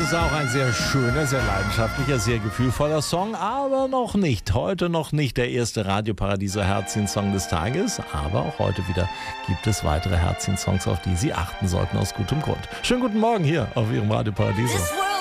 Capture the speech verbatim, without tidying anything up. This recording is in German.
ist auch ein sehr schöner, sehr leidenschaftlicher, sehr gefühlvoller Song, aber noch nicht, heute noch nicht der erste Radioparadiso Herzchen-Song des Tages, aber auch heute wieder gibt es weitere Herzchen-Songs, auf die Sie achten sollten aus gutem Grund. Schönen guten Morgen hier auf Ihrem Radioparadiso.